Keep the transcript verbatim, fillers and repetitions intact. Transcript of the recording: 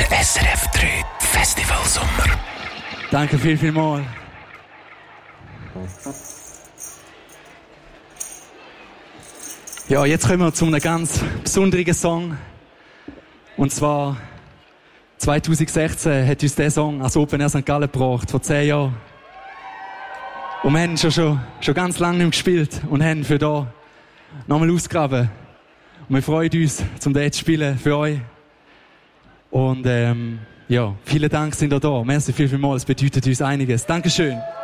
Der S R F drei Festivalsommer. Danke viel, viel mal. Ja, jetzt kommen wir zu einem ganz besonderen Song. Und zwar zwanzig sechzehn hat uns dieser Song als Open Air Sankt Gallen gebracht, vor zehn Jahren. Und wir haben schon, schon, schon ganz lange nicht mehr gespielt und haben für da nochmal ausgegraben. Und wir freuen uns, um das zu spielen für euch. Und ähm, ja, vielen Dank, sind ihr da. Merci viel, viel mal, es bedeutet uns einiges. Dankeschön.